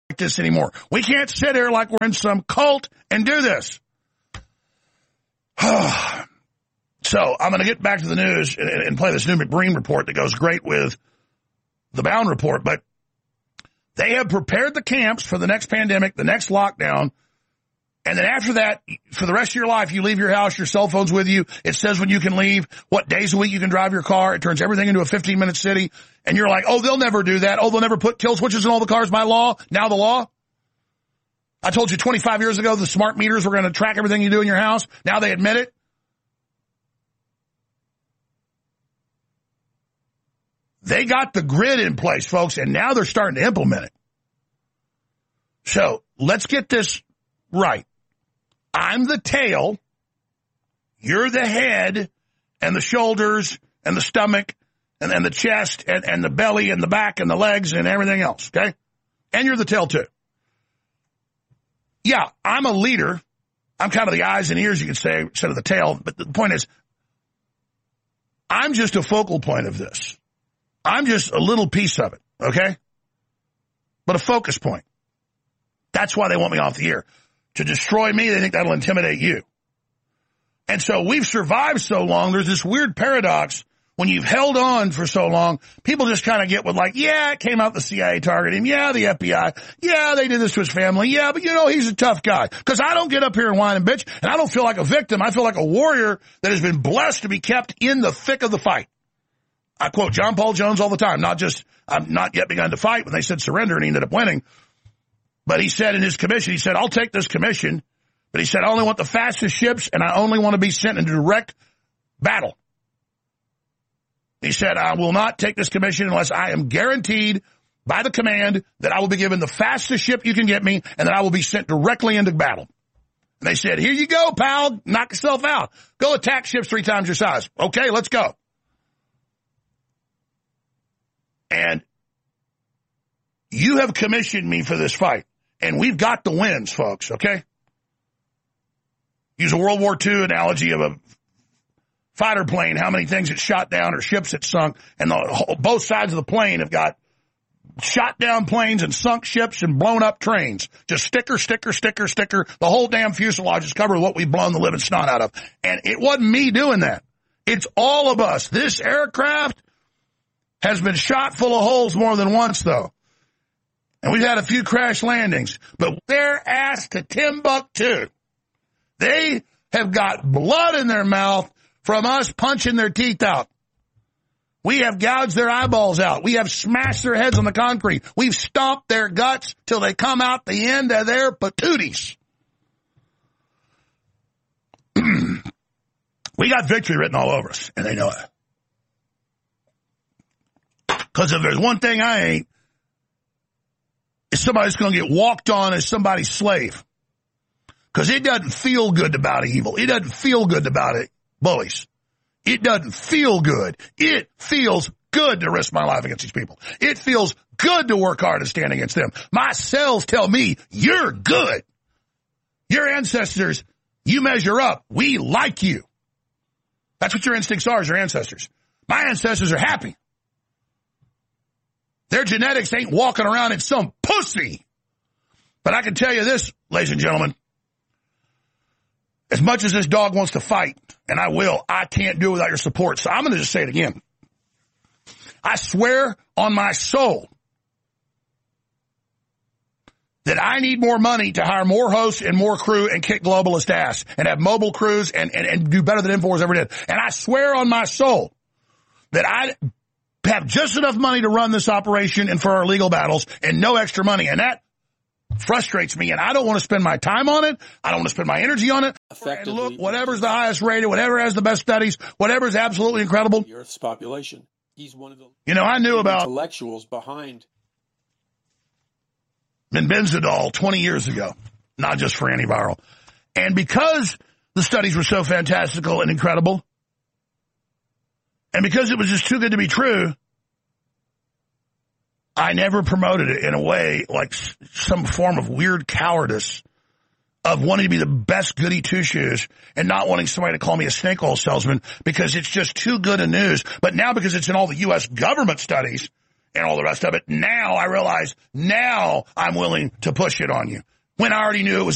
this anymore. We can't sit here like we're in some cult and do this. So I'm going to get back to the news and play this new McBreen report that goes great with the Bound report. But they have prepared the camps for the next pandemic, the next lockdown. And then after that, for the rest of your life, you leave your house, your cell phone's with you. It says when you can leave, what days a week you can drive your car. It turns everything into a 15-minute city. And you're like, oh, they'll never do that. Oh, they'll never put kill switches in all the cars by law. Now the law. I told you 25 years ago the smart meters were going to track everything you do in your house. Now they admit it. They got the grid in place, folks, and now they're starting to implement it. So let's get this right. I'm the tail, you're the head, and the shoulders, and the stomach, and the chest, and the belly, and the back, and the legs, and everything else, okay? And you're the tail, too. Yeah, I'm a leader. I'm kind of the eyes and ears, you could say, instead of the tail. But the point is, I'm just a focal point of this. I'm just a little piece of it, okay? But a focus point. That's why they want me off the air. To destroy me, they think that'll intimidate you. And so we've survived so long, there's this weird paradox. When you've held on for so long, people just kind of get with like, yeah, it came out the CIA targeted him. Yeah, the FBI. Yeah, they did this to his family. Yeah, but you know, he's a tough guy. Because I don't get up here and whine and bitch, and I don't feel like a victim. I feel like a warrior that has been blessed to be kept in the thick of the fight. I quote John Paul Jones all the time, not just, I've not yet begun to fight when they said surrender and he ended up winning. But he said in his commission, he said, I'll take this commission, but he said, I only want the fastest ships and I only want to be sent into direct battle. He said, I will not take this commission unless I am guaranteed by the command that I will be given the fastest ship you can get me and that I will be sent directly into battle. And they said, here you go, pal, knock yourself out. Go attack ships 3 times your size. Okay, let's go. And you have commissioned me for this fight. And we've got the wins, folks, okay? Use a World War II analogy of a fighter plane, how many things it shot down or ships it sunk. And both sides of the plane have got shot down planes and sunk ships and blown up trains. Just sticker, sticker, sticker, sticker. The whole damn fuselage is covered with what we've blown the living snot out of. And it wasn't me doing that. It's all of us. This aircraft has been shot full of holes more than once, though. And we've had a few crash landings. But their ass to Timbuktu. They have got blood in their mouth from us punching their teeth out. We have gouged their eyeballs out. We have smashed their heads on the concrete. We've stomped their guts till they come out the end of their patooties. We got victory written all over us, and they know it. Because if there's one thing I ain't, it's somebody that's going to get walked on as somebody's slave. Because it doesn't feel good about evil. It doesn't feel good about it, bullies. It doesn't feel good. It feels good to risk my life against these people. It feels good to work hard and stand against them. My cells tell me, you're good. Your ancestors, you measure up. We like you. That's what your instincts are, is your ancestors. My ancestors are happy. Their genetics ain't walking around in some pussy. But I can tell you this, ladies and gentlemen. As much as this dog wants to fight, and I will, I can't do it without your support. So I'm going to just say it again. I swear on my soul that I need more money to hire more hosts and more crew and kick globalist ass and have mobile crews and do better than InfoWars ever did. And I swear on my soul that I have just enough money to run this operation and for our legal battles and no extra money. And that frustrates me, and I don't want to spend my time on it. I don't want to spend my energy on it. And look, whatever's the highest rated, whatever has the best studies, whatever is absolutely incredible. The Earth's population. He's one of the I knew about intellectuals behind Benzidol 20 years ago, not just for antiviral. And because the studies were so fantastical and incredible, and because it was just too good to be true, I never promoted it in a way like some form of weird cowardice of wanting to be the best goody two-shoes and not wanting somebody to call me a snake oil salesman because it's just too good a news. But now because it's in all the U.S. government studies and all the rest of it. Now I realize now I'm willing to push it on you when I already knew it was